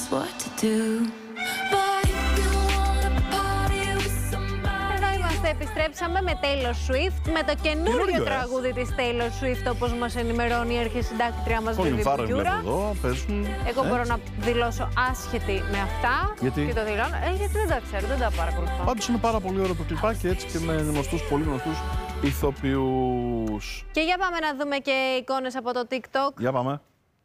what to do. But if you wanna party with somebody. Εδώ είμαστε, επιστρέψαμε με Taylor Swift, με το καινούριο τραγούδι της Taylor Swift, όπως μας ενημερώνει η αρχισυντάκτριά μας Βιβί Μπουγιούρα. Εγώ μπορώ να δηλώσω άσχετη με αυτά. Γιατί? Και το δηλώνω. Γιατί δεν τα ξέρω, δεν τα παρακολουθώ. Πάντως είναι πάρα πολύ ωραίο το κλιπάκι, έτσι και με γνωστούς, πολύ γνωστούς ηθοποιούς. Και για πάμε να δούμε και εικόνες από το TikTok. Για πάμε.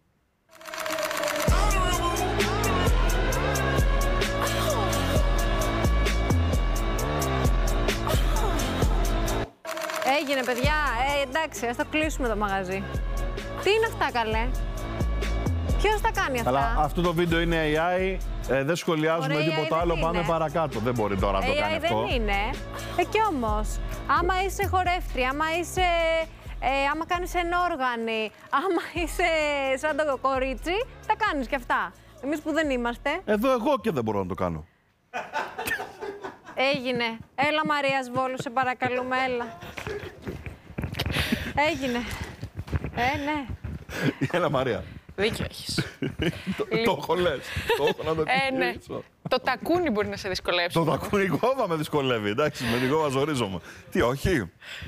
Έγινε, παιδιά. Εντάξει, ας το κλείσουμε το μαγαζί. Τι είναι αυτά, καλέ? Ποιος τα κάνει αυτά? Αλλά αυτό το βίντεο είναι AI, δεν σχολιάζουμε Ωραία, τίποτα AI άλλο, δεν πάμε είναι. παρακάτω. Δεν μπορεί τώρα να το κάνει AI αυτό. δεν είναι. Κι όμως, άμα είσαι χορεύτρια, άμα κάνεις ενόργανη, άμα είσαι σαν το κορίτσι, τα κάνεις κι αυτά. Εμείς που δεν είμαστε. Εδώ εγώ και δεν μπορώ να το κάνω. Έγινε. Έλα, Μαρία Βόλου, σε παρακαλούμε, έλα. Έγινε. Ναι. Έλα, Μαρία. Δίκιο έχεις. Το έχω λες. Το έχω να το Ναι. εξηγήσω. Το τακούνι μπορεί να σε δυσκολέψει. Το τακούνι κόβα με δυσκολεύει. Εντάξει, με την κόβα ζορίζομαι. Τι, όχι.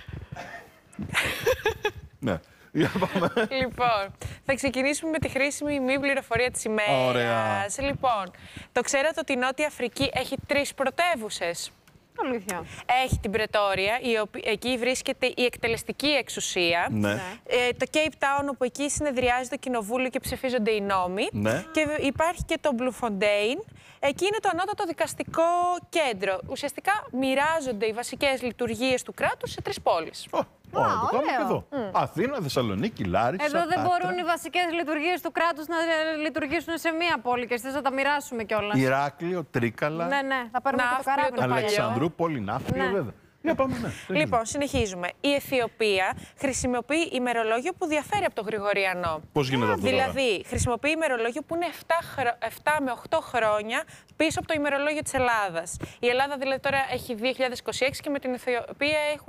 Ναι. Για πάμε. Λοιπόν, θα ξεκινήσουμε με τη χρήσιμη μη πληροφορία της ημέρας. Ωραία. Λοιπόν, το ξέρατε ότι η Νότια Αφρική έχει 3 πρωτεύουσες? Αλήθεια. Έχει την Πρετόρια, εκεί βρίσκεται η εκτελεστική εξουσία. Ναι. Το Cape Town, όπου εκεί συνεδριάζει το κοινοβούλιο και ψηφίζονται οι νόμοι. Ναι. Και υπάρχει και το Bloemfontein. Εκεί είναι το ανώτατο δικαστικό κέντρο. Ουσιαστικά μοιράζονται οι βασικές λειτουργίες του κράτους σε 3 πόλεις. Ωραία, το κάνουμε και ωραίο. εδώ. Αθήνα, Θεσσαλονίκη, Λάρισα. Εδώ δεν Πάτρα. μπορούν οι βασικές λειτουργίες του κράτους να λειτουργήσουν σε μία πόλη και εσείς θα τα μοιράσουμε κιόλας. Ηράκλειο, Τρίκαλα, Ναι, θα πάρουμε και το Ναύπλιο, καράβι. το παλιό. Αλεξανδρούπολη, Ναύπλιο, Ναι. βέβαια. Για πάμε, ναι. Λοιπόν, συνεχίζουμε. Η Αιθιοπία χρησιμοποιεί ημερολόγιο που διαφέρει από το Γρηγοριανό. Πώς γίνεται αυτό τώρα? Δηλαδή, χρησιμοποιεί ημερολόγιο που είναι 7 με 8 χρόνια πίσω από το ημερολόγιο της Ελλάδας. Η Ελλάδα δηλαδή τώρα έχει 2026 και με την Αιθιοπία έχουν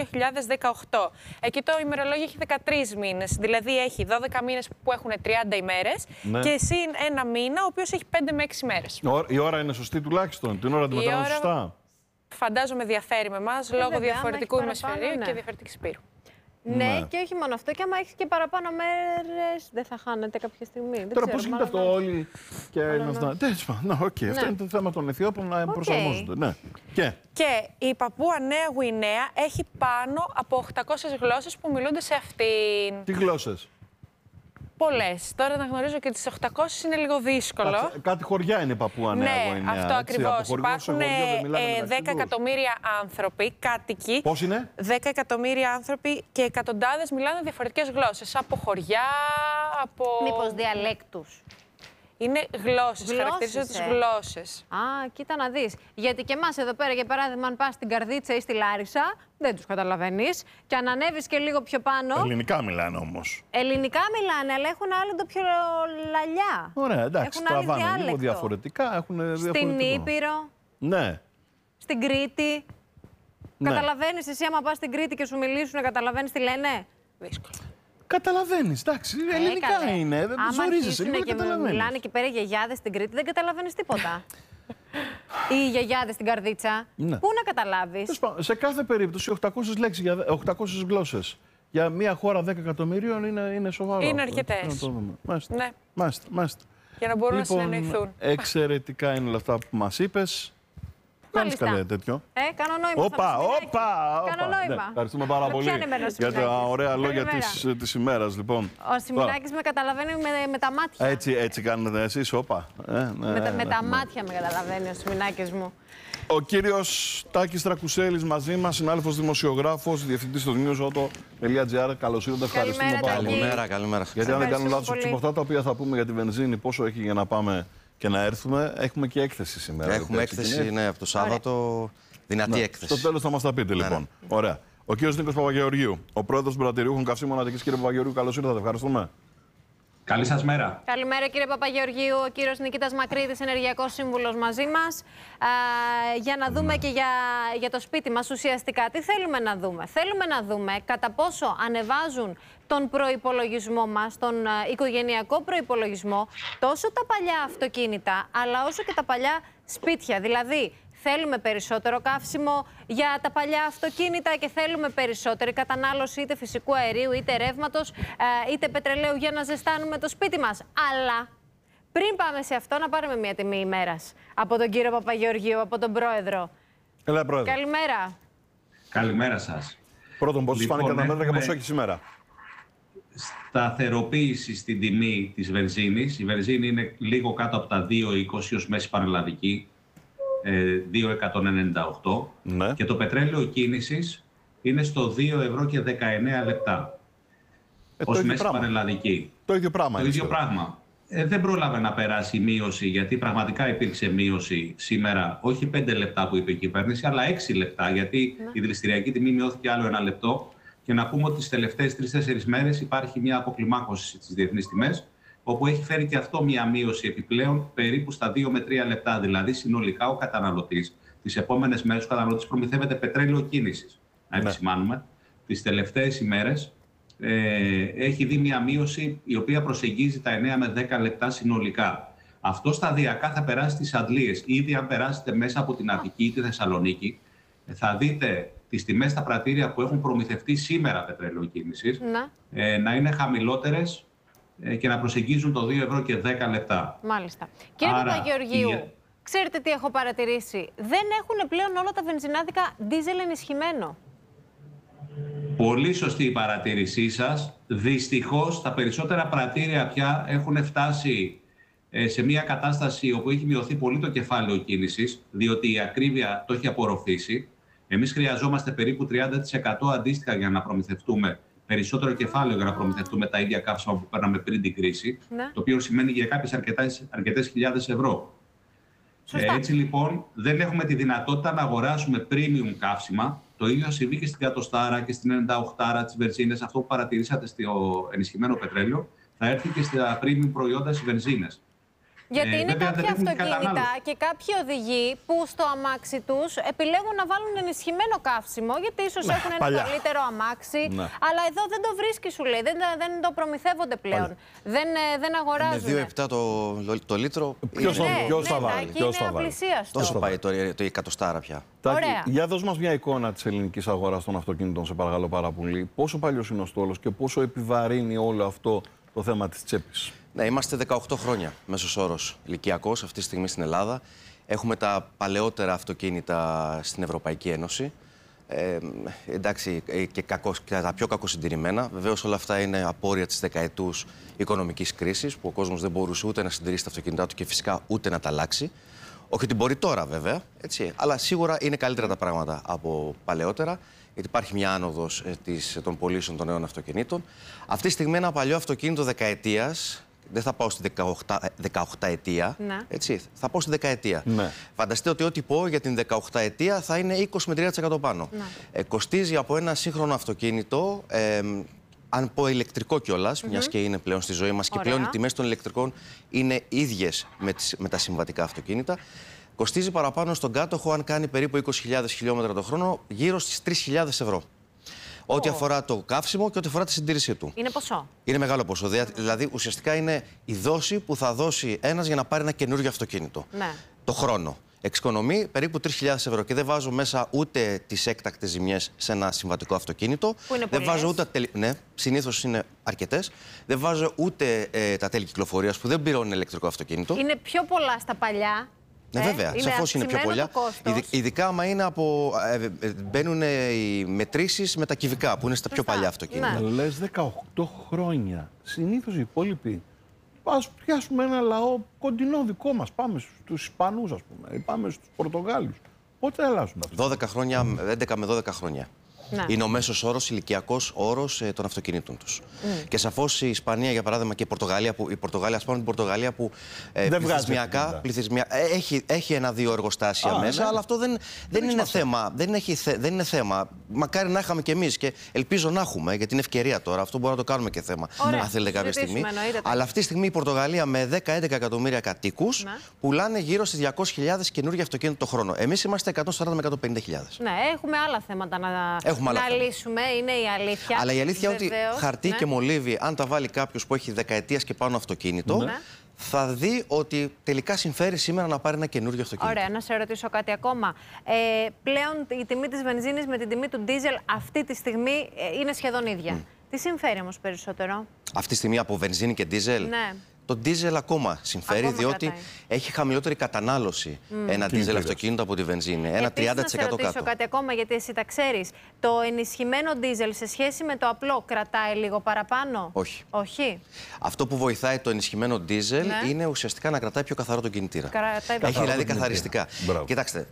2018. Εκεί το ημερολόγιο έχει 13 μήνες. Δηλαδή έχει 12 μήνες που έχουν 30 ημέρες και συν ένα μήνα, ο οποίος έχει 5 με 6 μέρες. Η ώρα είναι σωστή τουλάχιστον. Την ώρα τη μετράμε σωστά. Φαντάζομαι διαφέρει με εμάς λόγω βέβαια, διαφορετικού άμα έχει ημισφαιρίου παραπάνω, και ναι. διαφορετικής υπήρου. Ναι, και όχι μόνο αυτό. Και άμα έχει και παραπάνω μέρες, δεν θα χάνετε κάποια στιγμή. Δεν Τώρα ξέρω, πώς γίνεται μάλλον αυτό όλοι και να αυτά. Τέλος πάντων, αυτό είναι το θέμα των Αιθιώπων να προσαρμόζονται. Ναι. Και η Παππούα Νέα Γουινέα έχει πάνω από 800 γλώσσες που μιλούνται σε αυτήν. Τι γλώσσες? Πολλές. Τώρα να γνωρίζω και τις 800 είναι λίγο δύσκολο. Κάτι χωριά είναι η Παππούα Νέα Γουινέα. Ναι, αυτό ακριβώς. Υπάρχουν 10 εκατομμύρια άνθρωποι, κάτοικοι. Πώς είναι? 10 εκατομμύρια άνθρωποι και εκατοντάδες μιλάνε διαφορετικές γλώσσες. Από χωριά, από... Μήπως διαλέκτους? Είναι γλώσσες, χαρακτηρίζονται τις γλώσσες. Κοίτα να δεις. Γιατί και εμάς εδώ πέρα, για παράδειγμα, αν πας στην Καρδίτσα ή στη Λάρισα, δεν τους καταλαβαίνεις. Και αν ανέβεις και λίγο πιο πάνω. Ελληνικά μιλάνε όμως. Ελληνικά μιλάνε, αλλά έχουν άλλο το πιο λαλιά. Ωραία, εντάξει. Έχουν άλλη Τραβάνε λίγο διάλεκτο. διαφορετικά. Στην Ήπειρο. Ναι. Στην Κρήτη. Ναι. Καταλαβαίνεις εσύ, άμα πας στην Κρήτη και σου μιλήσουν, καταλαβαίνεις τι λένε? Δύσκολο. Καταλαβαίνεις, εντάξει. Ελληνικά καλέ. είναι. Δεν Άμα ζορίζεσαι. αρχίσουν και μιλάνε εκεί πέρα οι γιαγιάδες στην Κρήτη, δεν καταλαβαίνεις τίποτα. Ή οι γιαγιάδες στην Καρδίτσα. Ναι. Πού να καταλάβεις? Σε κάθε περίπτωση 800 λέξεις για 800 γλώσσες. Για μια χώρα 10 εκατομμυρίων είναι σοβαρό. Είναι αρκετές. Ναι. Μάλιστα. Για να μπορούν να συνεννοηθούν. Εξαιρετικά είναι όλα αυτά που μας είπες. Κάνεις καλέ τέτοιο. Κάνω νόημα. Κάνω Ναι, νόημα. ευχαριστούμε πάρα πολύ για τα ωραία λόγια της ημέρας. Λοιπόν. Ο Σιμινάκης με καταλαβαίνει με τα μάτια. Έτσι κάνετε εσείς, όπα. Με τα μάτια με καταλαβαίνει ο Σιμινάκης μου. Ο κύριος Τάκης Τρακουσέλης μαζί μας, συνάδελφος δημοσιογράφος, διευθυντής του newsauto.gr. Καλώς ήρθατε, ευχαριστούμε πάρα πολύ. Καλημέρα. Γιατί αν δεν κάνω λάθος, από αυτά τα οποία θα πούμε για τη βενζίνη, πόσο έχει για να πάμε και να έρθουμε, έχουμε και έκθεση σήμερα. Έχουμε έκθεση, ναι, από το Σάββατο. Δυνατή έκθεση. Στο τέλος θα μας τα πείτε, λοιπόν. Ωραία. Ο κύριος Νίκος Παπαγεωργίου, ο πρόεδρος των πρατηριούχων καυσίμων Αττικής. Κύριε Παπαγεωργίου, καλώς ήρθατε. Ευχαριστούμε. Καλή σας μέρα. Καλημέρα κύριε Παπαγεωργίου, ο κύριος Νικήτας Μακρύδης, ενεργειακός σύμβουλος μαζί μας. Για να δούμε και για το σπίτι μας ουσιαστικά. Τι θέλουμε να δούμε? Θέλουμε να δούμε κατά πόσο ανεβάζουν τον προϋπολογισμό μας, τον οικογενειακό προϋπολογισμό, τόσο τα παλιά αυτοκίνητα, αλλά όσο και τα παλιά σπίτια. Δηλαδή, θέλουμε περισσότερο καύσιμο για τα παλιά αυτοκίνητα και θέλουμε περισσότερη κατανάλωση είτε φυσικού αερίου, είτε ρεύματος, είτε πετρελαίου για να ζεστάνουμε το σπίτι μας. Αλλά πριν πάμε σε αυτό, να πάρουμε μια τιμή ημέρας από τον κύριο Παπαγεωργίου, από τον πρόεδρο. Έλα, πρόεδρε. Καλημέρα. Καλημέρα σας. Πρώτον, πώς Λοιπόν, φάνηκαν τα μέτρα και έχουμε πόσο έχει σήμερα? Σταθεροποίηση στην τιμή της βενζίνης. Η βενζίνη είναι λίγο κάτω από τα 2,20 ως μέση πανελλαδική. 2,198 Ναι. και το πετρέλαιο κίνησης είναι στο 2,19 λεπτά Το ως ίδιο μέση πράγμα. πανελλαδική. Το ίδιο πράγμα. Το είναι ίδιο σχεδόν. πράγμα. Δεν πρόλαβε να περάσει η μείωση, γιατί πραγματικά υπήρξε μείωση σήμερα, όχι 5 λεπτά που είπε η κυβέρνηση, αλλά 6 λεπτά, γιατί η δηληστηριακή τιμή μειώθηκε άλλο 1 λεπτό. Και να πούμε ότι τις τελευταίες 3-4 μέρες υπάρχει μια αποκλιμάκωση στις διεθνείς τιμές, όπου έχει φέρει και αυτό μια μείωση επιπλέον περίπου στα 2 με 3 λεπτά. Δηλαδή, συνολικά ο καταναλωτής, τις επόμενες μέρες, ο καταναλωτής προμηθεύεται πετρέλαιο κίνησης. Να επισημάνουμε, τις τελευταίες ημέρες έχει δει μια μείωση η οποία προσεγγίζει τα 9 με 10 λεπτά συνολικά. Αυτό σταδιακά θα περάσει στις αντλίες. Ήδη αν περάσετε μέσα από την Αττική ή τη Θεσσαλονίκη, θα δείτε τις τιμές στα πρατήρια που έχουν προμηθευτεί σήμερα πετρέλαιο κίνησης να είναι χαμηλότερες και να προσεγγίζουν το 2,10 λεπτά. Μάλιστα. Κύριε Παπαγεωργίου, η... ξέρετε τι έχω παρατηρήσει? Δεν έχουν πλέον όλα τα βενζινάδικα ντίζελ ενισχυμένο. Πολύ σωστή η παρατήρησή σας. Δυστυχώς τα περισσότερα πρατήρια πια έχουν φτάσει σε μια κατάσταση όπου έχει μειωθεί πολύ το κεφάλαιο κίνησης, διότι η ακρίβεια το έχει απορροφήσει. Εμείς χρειαζόμαστε περίπου 30% αντίστοιχα για να προμηθευτούμε περισσότερο κεφάλαιο, για να προμηθευτούμε τα ίδια καύσιμα που παίρναμε πριν την κρίση, το οποίο σημαίνει για κάποιες αρκετές χιλιάδες ευρώ. Έτσι λοιπόν δεν έχουμε τη δυνατότητα να αγοράσουμε premium καύσιμα. Το ίδιο συμβεί και στην Κατοστάρα και στην 98 της βενζίνες. Αυτό που παρατηρήσατε στο ενισχυμένο πετρέλαιο θα έρθει και στα premium προϊόντα στις βενζίνες. Γιατί είναι κάποια αυτοκίνητα και κάποιοι οδηγοί που στο αμάξι τους επιλέγουν να βάλουν ενισχυμένο καύσιμο, γιατί ίσως έχουν ένα καλύτερο αμάξι. Αλλά εδώ δεν το βρίσκει, σου λέει. Δεν το προμηθεύονται πλέον. Δεν αγοράζουν. Με 2,7 το λίτρο. Ποιος θα βάλει? Τόσο πάει το 100 πια. Τάκη, για δώσ' μας μια εικόνα της ελληνικής αγοράς των αυτοκίνητων, σε παρακαλώ πάρα πολύ. Πόσο παλιός είναι ο στόλος και πόσο επιβαρύνει όλο αυτό το θέμα της τσέπης? Ναι, είμαστε 18 χρόνια μέσος όρος ηλικιακός αυτή τη στιγμή στην Ελλάδα. Έχουμε τα παλαιότερα αυτοκίνητα στην Ευρωπαϊκή Ένωση. Εντάξει, και τα πιο κακοσυντηρημένα. Βεβαίως όλα αυτά είναι απόρρια της δεκαετούς οικονομικής κρίσης, που ο κόσμος δεν μπορούσε ούτε να συντηρήσει τα αυτοκίνητά του και φυσικά ούτε να τα αλλάξει. Όχι ότι μπορεί τώρα βέβαια, έτσι, αλλά σίγουρα είναι καλύτερα τα πράγματα από παλαιότερα, γιατί υπάρχει μια άνοδος των πωλήσεων των νέων αυτοκινήτων. Αυτή τη στιγμή ένα παλιό αυτοκίνητο δεκαετίας, δεν θα πάω στη 18 ετία, έτσι, θα πάω στη δεκαετία. Φανταστείτε ότι ό,τι πω για την 18 ετία θα είναι 20 με 30% πάνω. Κοστίζει από ένα σύγχρονο αυτοκίνητο, αν πω ηλεκτρικό κιόλας, μιας και είναι πλέον στη ζωή μας και πλέον οι τιμές των ηλεκτρικών είναι ίδιες με τα συμβατικά αυτοκίνητα. Κοστίζει παραπάνω στον κάτοχο, αν κάνει περίπου 20.000 χιλιόμετρα το χρόνο, γύρω στις 3.000 ευρώ. Ό,τι αφορά το καύσιμο και ό,τι αφορά τη συντήρησή του. Είναι ποσό. Είναι μεγάλο ποσό. Δηλαδή, ουσιαστικά είναι η δόση που θα δώσει ένας για να πάρει ένα καινούργιο αυτοκίνητο. Το χρόνο. Εξοικονομεί περίπου 3.000 ευρώ και δεν βάζω μέσα ούτε τις έκτακτες ζημιές σε ένα συμβατικό αυτοκίνητο. Που είναι δεν βάζω ούτε. Ναι, συνήθως είναι αρκετές. Δεν βάζω ούτε τα τέλη κυκλοφορίας που δεν πληρώνει ηλεκτρικό αυτοκίνητο. Είναι πιο πολλά στα παλιά. Ναι, βέβαια. Σαφώς είναι πιο πολλά. Ειδικά άμα είναι από. Μπαίνουν οι μετρήσεις με τα κυβικά που είναι στα πιο παλιά αυτοκίνητα. Λες 18 χρόνια. Συνήθως οι υπόλοιποι. Ας πιάσουμε ένα λαό κοντινό δικό μας. Πάμε στους Ισπανούς, ας πούμε, ή πάμε στους Πορτογάλους. Πότε θα αλλάζουν αυτά? 12 χρόνια, 11 με 12 χρόνια. Ναι. Είναι ο μέσος όρος, ηλικιακός όρος των αυτοκινήτων τους. Και σαφώς η Ισπανία, για παράδειγμα, και η Πορτογαλία, ας πούμε την Πορτογαλία που πληθυσμιακά έχει 1-2 εργοστάσια μέσα, αλλά αυτό δεν είναι θέμα. Δεν είναι θέμα. Μακάρι να είχαμε κι εμείς και ελπίζω να έχουμε, για την ευκαιρία τώρα. Αυτό μπορούμε να το κάνουμε και θέμα, αν θέλετε κάποια στιγμή. Αλλά αυτή τη στιγμή η Πορτογαλία με 10-11 εκατομμύρια κατοίκους πουλάνε γύρω στις 200.000 καινούργια αυτοκίνητα το χρόνο. Εμείς είμαστε 140 με 150.000. Ναι, έχουμε άλλα θέματα να λύσουμε, είναι η αλήθεια. Αλλά η αλήθεια είναι ότι χαρτί και μολύβι, αν τα βάλει κάποιος που έχει δεκαετίας και πάνω αυτοκίνητο, θα δει ότι τελικά συμφέρει σήμερα να πάρει ένα καινούριο αυτοκίνητο. Ωραία, να σε ρωτήσω κάτι ακόμα. Πλέον η τιμή της βενζίνης με την τιμή του ντίζελ αυτή τη στιγμή είναι σχεδόν ίδια. Τι συμφέρει όμως περισσότερο? Αυτή τη στιγμή από βενζίνη και ντίζελ. Ναι. Το ντίζελ ακόμα συμφέρει, διότι κρατάει. Έχει χαμηλότερη κατανάλωση ένα ντίζελ αυτοκίνητο από τη βενζίνη. Ένα 30% να σε ρωτήσω κάτω. κάτι ακόμα, γιατί εσύ τα ξέρεις. Το ενισχυμένο ντίζελ σε σχέση με το απλό κρατάει λίγο παραπάνω? Όχι. Όχι. Αυτό που βοηθάει το ενισχυμένο ντίζελ είναι ουσιαστικά να κρατάει πιο καθαρό τον κινητήρα. Έχει δηλαδή καθαριστικά. Κοιτάξτε,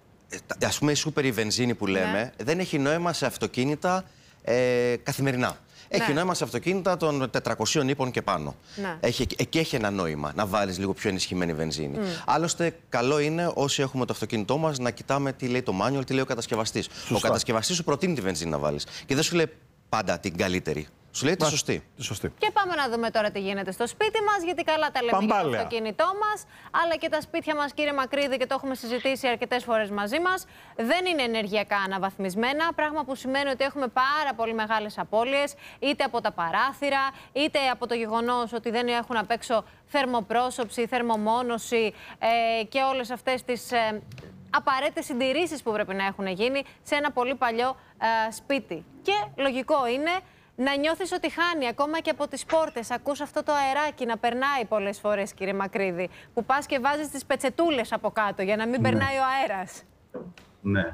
ας πούμε η σούπερ η βενζίνη που λέμε δεν έχει νόημα σε αυτοκίνητα καθημερινά. Έχει νόημα σε αυτοκίνητα των 400 ύπων και πάνω. Εκεί έχει ένα νόημα να βάλεις λίγο πιο ενισχυμένη βενζίνη. Άλλωστε, καλό είναι όσοι έχουμε το αυτοκίνητό μας να κοιτάμε τι λέει το manual, τι λέει ο κατασκευαστής. Ο κατασκευαστής σου προτείνει τη βενζίνη να βάλεις. Και δεν σου λέει πάντα την καλύτερη. Σου λέει τη σωστή. Και πάμε να δούμε τώρα τι γίνεται στο σπίτι μας, γιατί καλά τα λέμε για το αυτοκίνητό μας, αλλά και τα σπίτια μας, κύριε Μακρύδη, και το έχουμε συζητήσει αρκετές φορές μαζί μας, δεν είναι ενεργειακά αναβαθμισμένα, πράγμα που σημαίνει ότι έχουμε πάρα πολύ μεγάλες απώλειες, είτε από τα παράθυρα, είτε από το γεγονός ότι δεν έχουν απ' έξω θερμοπρόσωψη, θερμομόνωση και όλες αυτές τις απαραίτητες συντηρήσεις που πρέπει να έχουν γίνει σε ένα πολύ παλιό σπίτι. Και λογικό είναι να νιώθεις ότι χάνει ακόμα και από τις πόρτες. Ακούς αυτό το αεράκι να περνάει πολλές φορές, κύριε Μακρύδη, που πας και βάζεις τις πετσετούλες από κάτω για να μην περνάει ο αέρας. Ναι.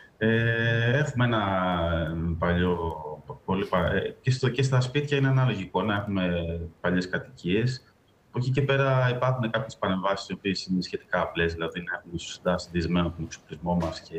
Έχουμε ένα παλιό... και στα σπίτια είναι αναλογικό να έχουμε παλιές κατοικίες. Από εκεί και πέρα υπάρχουν κάποιες παρεμβάσεις οι οποίες είναι σχετικά απλές, δηλαδή να έχουμε σωστά συντηρησμένο τον εξοπλισμό μας και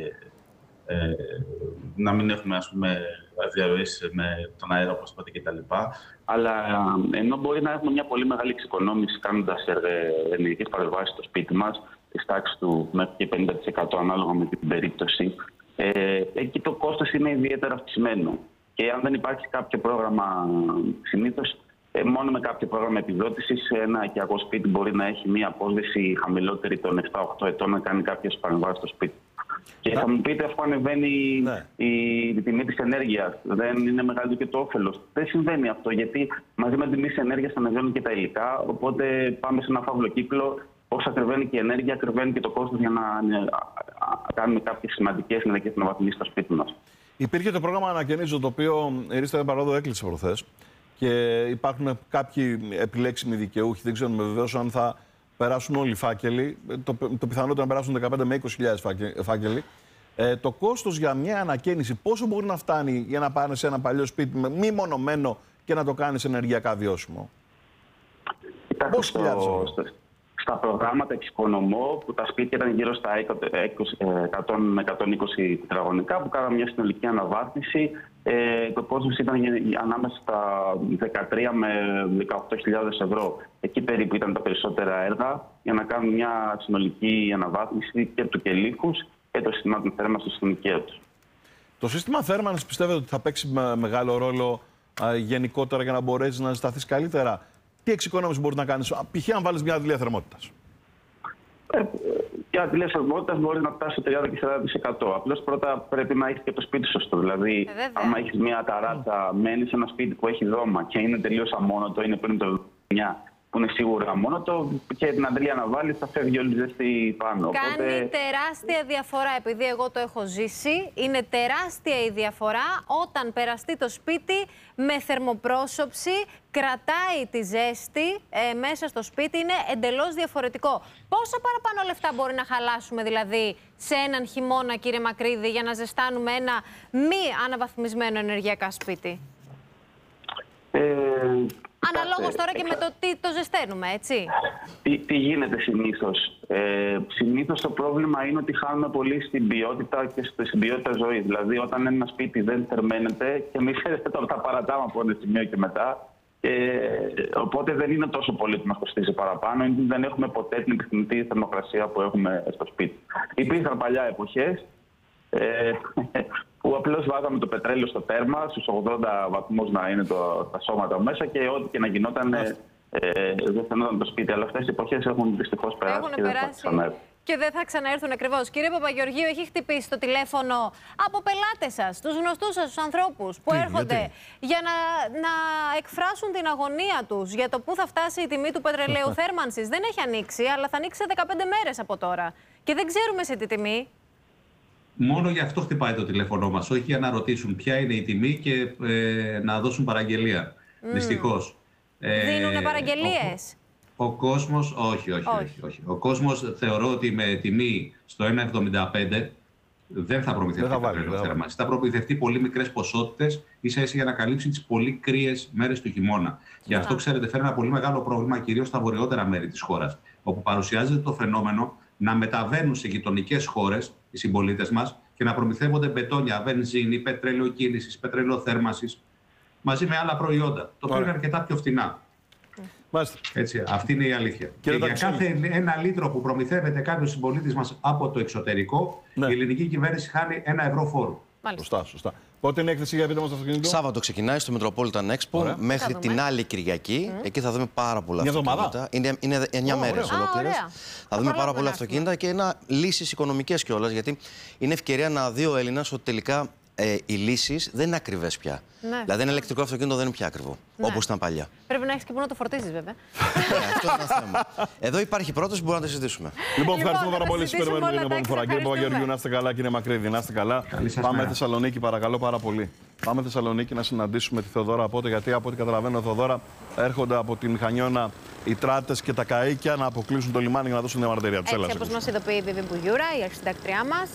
να μην έχουμε, ας πούμε, διαρροές με τον αέρα, όπως είπατε, κτλ. Αλλά ενώ μπορεί να έχουμε μια πολύ μεγάλη εξοικονόμηση κάνοντας ενεργειακές παρεμβάσεις στο σπίτι μας, της τάξης του μέχρι και 50% ανάλογα με την περίπτωση, εκεί το κόστος είναι ιδιαίτερα αυξημένο. Και αν δεν υπάρχει κάποιο πρόγραμμα, συνήθως μόνο με κάποιο πρόγραμμα επιδότησης, ένα οικιακό σπίτι μπορεί να έχει μια απόσβεση χαμηλότερη των 7-8 ετών να κάνει κάποιες παρεμβάσεις στο σπίτι. Και θα μου πείτε, αφού ανεβαίνει η τιμή της ενέργειας, δεν είναι μεγάλο και το όφελος? Δεν συμβαίνει αυτό, γιατί μαζί με την τιμή της ενέργειας ανεβαίνουν και τα υλικά. Οπότε πάμε σε ένα φαύλο κύκλο. Όσο ακριβένει και η ενέργεια, ακριβένει και το κόστος για να κάνουμε κάποιες σημαντικές ενεργειακές αναβαθμίσεις στο σπίτι μας. Υπήρχε το πρόγραμμα Ανακαινίζω, το οποίο η Ρίστα Παράδο έκλεισε προχθές. Και υπάρχουν κάποιοι επιλέξιμοι δικαιούχοι. Δεν ξέρουμε βεβαίως αν θα περάσουν όλοι οι φάκελοι. Το πιθανότερο να περάσουν 15 με 20.000 φάκελοι. Το κόστος για μια ανακαίνιση πόσο μπορεί να φτάνει για να πάνε σε ένα παλιό σπίτι μη μονομένο και να το κάνεις ενεργειακά βιώσιμο? Πόσες χιλιάδες ευρώ? Στα προγράμματα εξοικονομώ, που τα σπίτια ήταν γύρω στα 100 με 120 τετραγωνικά, που κάναμε μια συνολική αναβάθμιση. Το κόστος ήταν ανάμεσα στα 13 με 18.000 ευρώ. Εκεί περίπου ήταν τα περισσότερα έργα για να κάνουμε μια συνολική αναβάθμιση και του κελίφους και το σύστημα θέρμανσης στην οικία τους. Το σύστημα θέρμανσης πιστεύετε ότι θα παίξει μεγάλο ρόλο γενικότερα για να μπορέσεις να ζεσταθείς καλύτερα? Τι εξοικονόμηση μπορείς να κάνεις, π.χ. αν βάλεις μια αντιλία θερμότητας? Η αντιλία θερμότητας μπορεί να φτάσει στο 30 και 40%. Απλώς πρώτα πρέπει να έχεις και το σπίτι σωστό. Δηλαδή, αν έχεις μια ταράτσα, μένεις σε ένα σπίτι που έχει δώμα και είναι τελείως αμόνοτο, είναι πριν το 19, που είναι σίγουρα αμόνοτο, και την αντιλία να βάλεις, θα φεύγει όλη η ζέστη πάνω. Κάνει τεράστια διαφορά, επειδή εγώ το έχω ζήσει. Είναι τεράστια η διαφορά όταν περαστεί το σπίτι με θερμοπρόσωψη, κρατάει τη ζέστη μέσα στο σπίτι, είναι εντελώς διαφορετικό. Πόσα παραπάνω λεφτά μπορεί να χαλάσουμε δηλαδή σε έναν χειμώνα, κύριε Μακρύδη, για να ζεστάνουμε ένα μη αναβαθμισμένο ενεργειακά σπίτι? Ε, Αναλόγως τώρα και με το τι το ζεσταίνουμε, έτσι. Τι γίνεται συνήθως? Συνήθως το πρόβλημα είναι ότι χάνουμε πολύ στην ποιότητα και στην ποιότητα ζωής. Δηλαδή, όταν ένα σπίτι δεν θερμαίνεται, και εμείς τα παρατάμε από ένα σημείο και μετά, οπότε δεν είναι τόσο πολύ που μας κοστίζει παραπάνω, δεν έχουμε ποτέ την επιθυμητή θερμοκρασία που έχουμε στο σπίτι. Υπήρχαν παλιά εποχές που απλώς βάζαμε το πετρέλαιο στο τέρμα, στους 80 βαθμούς να είναι τα σώματα μέσα και ό,τι και να γινόταν δεν φαινόταν το σπίτι. Αλλά αυτές οι εποχές έχουν δυστυχώς περάσει και δεν θα ξανάρθουν. Και δεν θα ξαναέρθουν ακριβώς. Κύριε Παπαγεωργίου, έχει χτυπήσει το τηλέφωνο από πελάτες σας, τους γνωστούς σας, τους ανθρώπους που έρχονται για να εκφράσουν την αγωνία τους για το πού θα φτάσει η τιμή του πετρελαίου θέρμανσης. Δεν έχει ανοίξει, αλλά θα ανοίξει σε 15 μέρες από τώρα. Και δεν ξέρουμε σε τι τιμή. Μόνο γι' αυτό χτυπάει το τηλέφωνο μας, όχι για να ρωτήσουν ποια είναι η τιμή και να δώσουν παραγγελία. Δυστυχώς. Δίνουνε παραγγελίες. Ο κόσμος, όχι. Ο κόσμος θεωρώ ότι με τιμή στο 1,75 δεν θα προμηθευτεί πετρέλαιο θέρμανσης. Θα προμηθευτεί πολύ μικρές ποσότητες, ίσα-ίσα για να καλύψει τις πολύ κρύες μέρες του χειμώνα. Γι' αυτό, ξέρετε, φέρει ένα πολύ μεγάλο πρόβλημα, κυρίως στα βορειότερα μέρη της χώρας, όπου παρουσιάζεται το φαινόμενο να μεταβαίνουν σε γειτονικές χώρες οι συμπολίτες μας και να προμηθεύονται μπετόνια, βενζίνη, πετρέλαιο κίνησης, πετρέλαιο θέρμανσης, μαζί με άλλα προϊόντα, το οποίο είναι αρκετά πιο φθηνά. Έτσι, αυτή είναι η αλήθεια. Και για κάθε ένα λίτρο που προμηθεύεται κάποιος συμπολίτης μας από το εξωτερικό, η ελληνική κυβέρνηση χάνει €1 φόρου. Σωστά. Πότε είναι η έκθεση για πείτε μας το αυτοκίνητο? Σάββατο ξεκινάει στο Metropolitan Expo μέχρι την άλλη Κυριακή. Εκεί θα δούμε πάρα πολλά αυτοκίνητα. Είναι 9 μέρες ολόκληρες. Θα δούμε πάρα πολλά αυτοκίνητα και λύσεις οικονομικές κιόλας. Γιατί είναι ευκαιρία να δει ο Έλληνας ότι τελικά οι λύσεις δεν είναι ακριβές πια. Ναι. Δηλαδή, ένα ηλεκτρικό αυτοκίνητο δεν είναι πια ακριβό, όπως ήταν παλιά. Πρέπει να έχεις και πού να το φορτίσεις, βέβαια. Αυτό είναι ένα θέμα. Εδώ υπάρχει πρόταση που μπορούμε να τη συζητήσουμε. Λοιπόν, ευχαριστούμε πάρα πολύ. Σας περιμένουμε την επόμενη φορά. Κύριε Παπαγεωργίου, να είστε καλά, κύριε Μακρύδη, να είστε καλά. Πάμε Θεσσαλονίκη, παρακαλώ πάρα πολύ. Πάμε Θεσσαλονίκη να συναντήσουμε τη Θεοδώρα Απότε, γιατί από ό,τι καταλαβαίνω, Θεοδώρα, έρχονται από την Χανιώνα οι τράτες και τα καΐκια να αποκλείσουν το λιμάνι για να δώσουν διαμαρτυρία τους. Έτσι, όπως μας ειδοποιεί η Βιβί Μπουγιούρα, η αρχισυντάκτριά μας.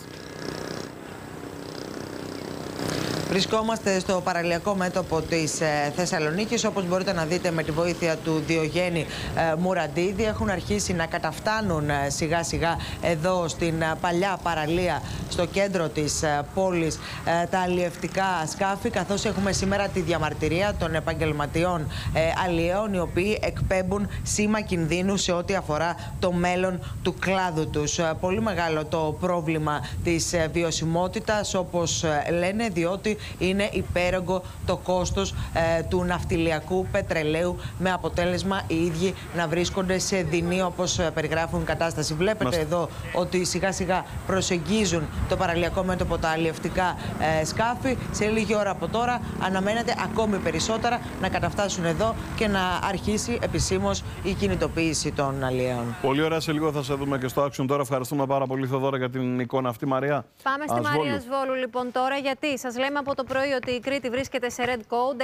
Βρισκόμαστε στο παραλιακό μέτωπο της Θεσσαλονίκης. Όπως μπορείτε να δείτε με τη βοήθεια του Διογέννη Μουραντίδη, έχουν αρχίσει να καταφτάνουν σιγά σιγά εδώ στην παλιά παραλία στο κέντρο της πόλης τα αλλιευτικά σκάφη, καθώς έχουμε σήμερα τη διαμαρτυρία των επαγγελματιών αλλιέων, οι οποίοι εκπέμπουν σήμα κινδύνου σε ό,τι αφορά το μέλλον του κλάδου τους. Πολύ μεγάλο το πρόβλημα της βιωσιμότητας, όπως λένε, διότι είναι υπέρογκο το κόστος του ναυτιλιακού πετρελαίου, με αποτέλεσμα οι ίδιοι να βρίσκονται σε δεινή, όπως περιγράφουν, κατάσταση. Βλέπετε εδώ ότι σιγά σιγά προσεγγίζουν το παραλιακό μέτωπο τα αλλιευτικά σκάφη. Σε λίγη ώρα από τώρα αναμένεται ακόμη περισσότερα να καταφτάσουν εδώ και να αρχίσει επισήμως η κινητοποίηση των αλλιέων. Πολύ ωραία, σε λίγο θα σε δούμε και στο Action. Τώρα ευχαριστούμε πάρα πολύ, Θεοδώρα, για την εικόνα αυτή. Μαρία. Πάμε στη Μαρία Σβόλου λοιπόν τώρα, γιατί σας λέμε από το πρωί ότι η Κρήτη βρίσκεται σε red code.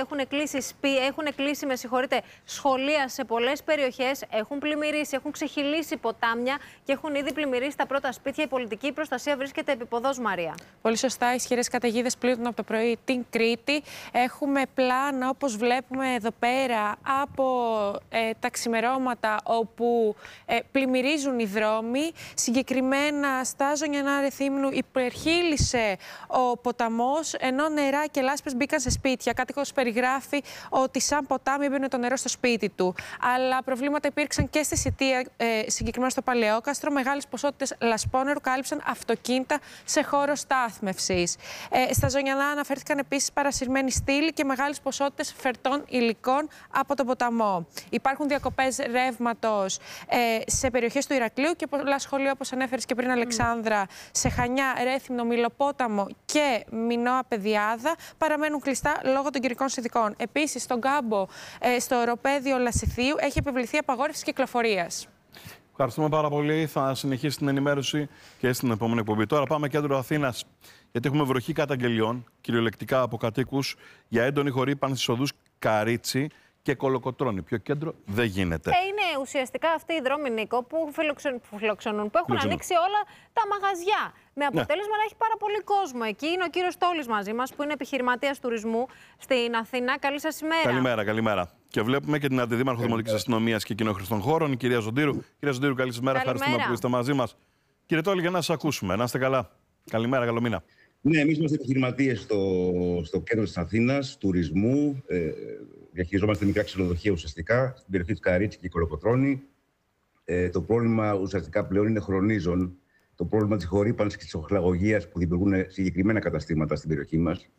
Έχουν κλείσει σχολεία σε πολλές περιοχές, έχουν πλημμυρίσει, έχουν ξεχυλήσει ποτάμια και έχουν ήδη πλημμυρίσει τα πρώτα σπίτια. Η πολιτική προστασία βρίσκεται επίποδος, Μαρία. Πολύ σωστά. Ισχυρές καταιγίδες πλήττουν από το πρωί την Κρήτη. Έχουμε πλάνα, όπως βλέπουμε εδώ πέρα, από τα ξημερώματα, όπου πλημμυρίζουν οι δρόμοι. Συγκεκριμένα στα Ζωνιανά Ρεθύμνου υπερχείλησε ο ποταμός, ενώ νερά και λάσπες μπήκαν σε σπίτια. Κάτοικος περιγράφει ότι σαν ποτάμι έμπαινε το νερό στο σπίτι του. Αλλά προβλήματα υπήρξαν και στη Σιτία, συγκεκριμένα στο Παλαιόκαστρο. Μεγάλες ποσότητες λασπόνερου κάλυψαν αυτοκίνητα σε χώρο στάθμευσης. Στα Ζωνιανά αναφέρθηκαν επίσης παρασυρμένοι στήλοι και μεγάλες ποσότητες φερτών υλικών από τον ποταμό. Υπάρχουν διακοπές ρεύματος σε περιοχές του Ηρακλείου και πολλά σχολεία, όπως ανέφερες και πριν, Αλεξάνδρα, σε Χανιά, Ρέθυμνο, Μιλοπόταμο και Μινώα Παιδιάδα παραμένουν κλειστά λόγω των καιρικών συνθηκών. Επίσης, στον Κάμπο, στο οροπέδιο Λασιθίου, έχει επιβληθεί απαγόρευση κυκλοφορίας. Ευχαριστούμε πάρα πολύ. Θα συνεχίσει την ενημέρωση και στην επόμενη εκπομπή. Τώρα πάμε κέντρο Αθήνας, γιατί έχουμε βροχή καταγγελιών, κυριολεκτικά από κατοίκους, για έντονη χορύπανση στις οδούς Καρίτσι και Κολοκοτρώνη. Πιο κέντρο δεν γίνεται. Είναι ουσιαστικά αυτοί οι δρόμοι, Νίκο, που φιλοξενούν, που έχουν ανοίξει όλα τα μαγαζιά. Με αποτέλεσμα να έχει πάρα πολύ κόσμο. Εκεί είναι ο κύριος Τόλης μαζί μας, που είναι επιχειρηματίας τουρισμού στην Αθήνα. Καλή σας ημέρα. Καλημέρα. Και βλέπουμε και την Αντιδήμαρχο Δημοτικής Αστυνομίας και Κοινόχρηστων Χώρων, η κυρία Ζοντήρου. Κυρία Ζοντήρου, καλή σας μέρα. Ευχαριστούμε που είστε μαζί μας. Κύριε Τόλη, για να σας ακούσουμε. Να είστε καλά. Καλημέρα, καλό μήνα. Ναι, εμείς είμαστε επιχειρηματίες στο κέντρο της Αθήνας, τουρισμού. Διαχειριζόμαστε μικρά ξενοδοχεία ουσιαστικά στην περιοχή της Καρίτση και Κολοκοτρώνη. Το πρόβλημα ουσιαστικά πλέον είναι χρονίζον. Το πρόβλημα της χορύπανσης και της οχλαγωγίας που δημιουργούν συγκεκριμένα καταστήματα στην περιοχή μας.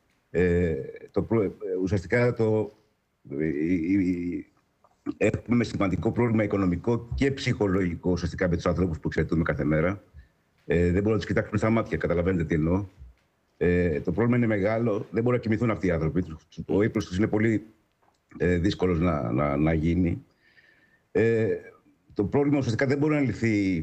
Ουσιαστικά έχουμε σημαντικό πρόβλημα οικονομικό και ψυχολογικό ουσιαστικά με τους ανθρώπους που εξαιρετούμε κάθε μέρα. Δεν μπορούμε να τους κοιτάξουμε στα μάτια, καταλαβαίνετε τι εννοώ. Το πρόβλημα είναι μεγάλο, δεν μπορούν να κοιμηθούν αυτοί οι άνθρωποι. Ο ύπνος τους είναι πολύ δύσκολος να γίνει. Το πρόβλημα ουσιαστικά δεν μπορεί να λυθεί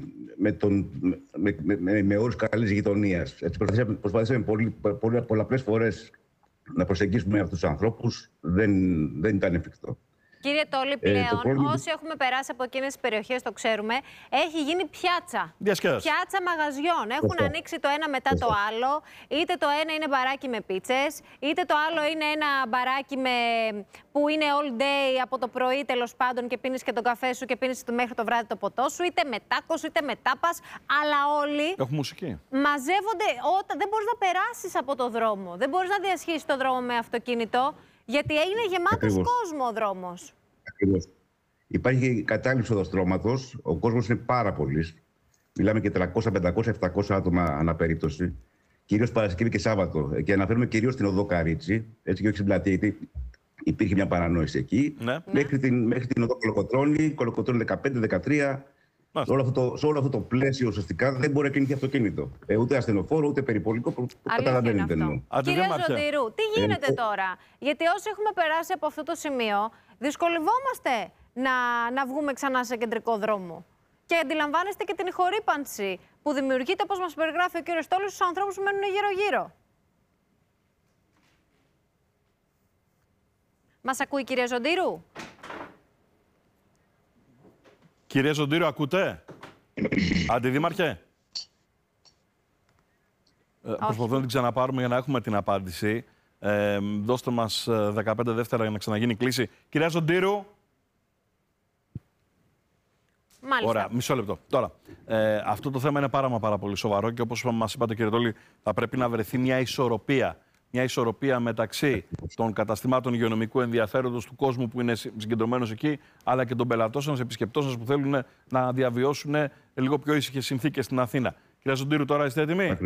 με όρους καλής γειτονίας. Προσπαθήσαμε πολλαπλές φορές να προσεγγίσουμε αυτούς τους ανθρώπους, δεν ήταν εφικτό. Κύριε Τόλη, πλέον όσοι έχουμε περάσει από εκείνες τις περιοχές, το ξέρουμε, έχει γίνει πιάτσα. Πιάτσα μαγαζιών. Έχουν ανοίξει το ένα μετά το άλλο. Είτε το ένα είναι μπαράκι με πίτσες, είτε το άλλο είναι ένα μπαράκι που είναι all day από το πρωί τέλος πάντων και πίνεις και τον καφέ σου και πίνεις μέχρι το βράδυ το ποτό σου, είτε με τάκος είτε με τάπας. Αλλά όλοι μαζεύονται όταν δεν μπορείς να περάσεις από το δρόμο. Δεν μπορείς να διασχίσεις το δρόμο με αυτοκίνητο. Γιατί είναι γεμάτος κόσμο ο δρόμος. Ακριβώς. Υπάρχει κατάληψη οδοστρώματος. Ο κόσμος είναι πάρα πολύς. Μιλάμε και 300, 500, 700 άτομα ανά περίπτωση. Κυρίως Παρασκευή και Σάββατο. Και αναφέρουμε κυρίως στην οδό Καρίτση. Έτσι και όχι στην πλατεία, γιατί υπήρχε μια παρανόηση εκεί. Ναι. Μέχρι την οδό Κολοκοτρώνη, Κολοκοτρώνη 15-13. Σε όλο αυτό το πλαίσιο ουσιαστικά δεν μπορεί να κινηθεί αυτοκίνητο. Ούτε ασθενοφόρο, ούτε περιπολικό. Καταλαβαίνετε. Κύριε Ζοντήρου, τι γίνεται τώρα? Γιατί όσοι έχουμε περάσει από αυτό το σημείο, δυσκολευόμαστε να βγούμε ξανά σε κεντρικό δρόμο. Και αντιλαμβάνεστε και την χορύπανση που δημιουργείται, όπως μας περιγράφει ο κύριος Τόλης, στους ανθρώπους που μένουν γύρω-γύρω. Μας ακούει η κυρία Ζοντήρου? Κυρία Ζοντήρου, ακούτε? Αντιδήμαρχε. Προσπαθούμε να την ξαναπάρουμε για να έχουμε την απάντηση. Δώστε μας 15 δεύτερα για να ξαναγίνει η κλήση. Κυρία Ζοντήρου. Μάλιστα. Ωραία, μισό λεπτό. Τώρα, αυτό το θέμα είναι πάρα πολύ σοβαρό και όπως μας είπατε, κύριε Τόλη, θα πρέπει να βρεθεί μια ισορροπία. Μια ισορροπία μεταξύ των καταστημάτων υγειονομικού ενδιαφέροντος του κόσμου που είναι συγκεντρωμένος εκεί, αλλά και των πελατών σας, επισκεπτών σας που θέλουν να διαβιώσουν λίγο πιο ήσυχες συνθήκες στην Αθήνα. Κυρία Ζοντήρου, τώρα είστε έτοιμοι?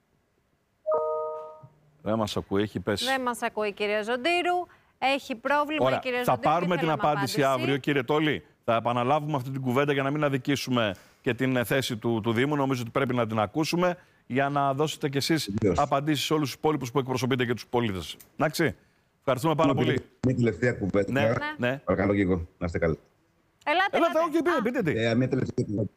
Δεν μας ακούει, έχει πέσει. Δεν μας ακούει, κυρία Ζοντήρου. Έχει πρόβλημα. Ωραία. Η κυρία Θα Ζοντήρου πάρουμε την απάντηση αύριο, κύριε Τόλη. Θα επαναλάβουμε αυτή την κουβέντα για να μην αδικήσουμε και την θέση του Δήμου. Νομίζω ότι πρέπει να την ακούσουμε για να δώσετε κι εσείς απαντήσεις σε όλους τους υπόλοιπους που εκπροσωπείτε και τους πολίτες. Εντάξει. Ευχαριστούμε πάρα πολύ. Μια τελευταία κουβέντα. Ναι. Παρακαλώ και εγώ. Να είστε καλά. Ελάτε. Πείτε τι. Μια τελευταία κουβέντα.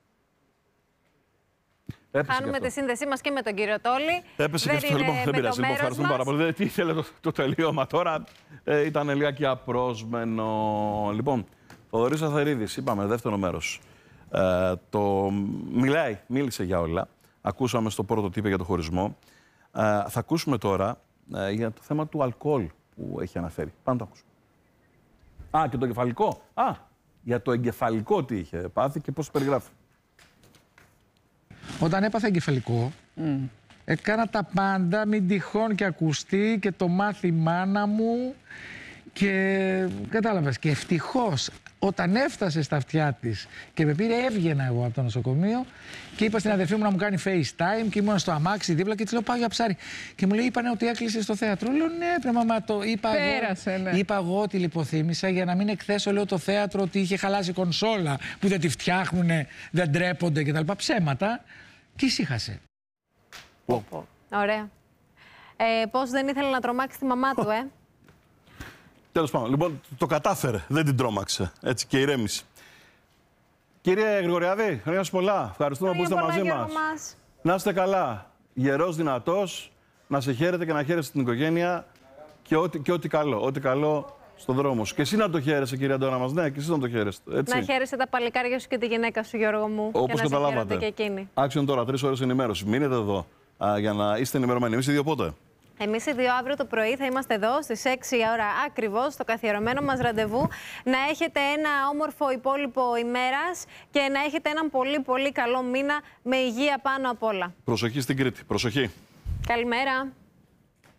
Χάνουμε τη σύνδεσή μας και με τον κύριο Τόλη. Έπεσε και αυτό, λοιπόν, δεν πειράζει. Ευχαριστούμε πάρα πολύ. Τι ήθελε το τελείωμα τώρα. Ήταν λιγάκι απρόσμενο. Λοιπόν, Θοδωρής Αθερίδης, είπαμε, δεύτερο μέρος. Μίλησε για όλα. Ακούσαμε στο πρώτο τύπο για το χωρισμό. Θα ακούσουμε τώρα για το θέμα του αλκοόλ που έχει αναφέρει. Πάμε το ακούσουμε. Και το εγκεφαλικό. Για το εγκεφαλικό τι είχε πάθει και πώς το περιγράφει. Όταν έπαθα εγκεφαλικό, έκανα τα πάντα, μην τυχόν και ακουστεί και το μάθει η μάνα μου και κατάλαβες. Και ευτυχώς όταν έφτασε στα αυτιά της και με πήρε, έβγαινα εγώ από το νοσοκομείο και είπα στην αδερφή μου να μου κάνει FaceTime και ήμουν στο αμάξι δίπλα και της λέω πάω για ψάρι. Και μου λέει είπανε ότι έκλεισε στο θέατρο. Λέω ναι, μαμά, το είπα. Πέρασε, ναι. Είπα εγώ ότι λιποθύμησα για να μην εκθέσω, λέω, το θέατρο ότι είχε χαλάσει κονσόλα που δεν τη φτιάχνουνε, δεν τρέπονται κτλ. Ψέματα. Και ησύχασε. Ωραία. Πώς δεν ήθελε να τρομάξει τη μαμά του, Τέλος πάντων. Λοιπόν, το κατάφερε. Δεν την τρόμαξε. Έτσι και ηρέμησε. Κύριε Γρηγοριάδη, χρόνια σας πολλά. Ευχαριστούμε που είστε μαζί μας. Να είστε καλά. Γερός, δυνατός, να σε χαίρετε και να χαίρεστε την οικογένεια και ό,τι καλό. Ό,τι καλό στον δρόμο σου. Και εσύ να το χαίρεσαι, κυρία Αντώνα μας. Ναι, και εσύ να το χαίρεστε. Έτσι. Να χαίρεσαι τα παλικάρια σου και τη γυναίκα σου, Γιώργο μου. Όπως καταλάβατε. Και εκείνη. Άξιον τώρα 3 ώρες ενημέρωση. Μείνετε εδώ για να είστε ενημερωμένοι. Εμείς οι δύο πότε? Εμείς οι δύο αύριο το πρωί θα είμαστε εδώ στις 6 ώρα ακριβώς, στο καθιερωμένο μας ραντεβού. Να έχετε ένα όμορφο υπόλοιπο ημέρας και να έχετε έναν πολύ πολύ καλό μήνα με υγεία πάνω απ' όλα. Προσοχή στην Κρήτη. Προσοχή. Καλημέρα.